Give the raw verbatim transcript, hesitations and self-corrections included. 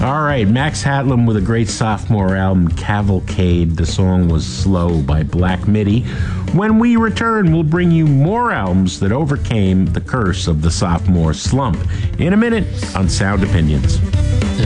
All right, Max Hatlam with a great sophomore album, Cavalcade. The song was Slow by Black Midi. When we return, we'll bring you more albums that overcame the curse of the sophomore slump. In a minute on Sound Opinions.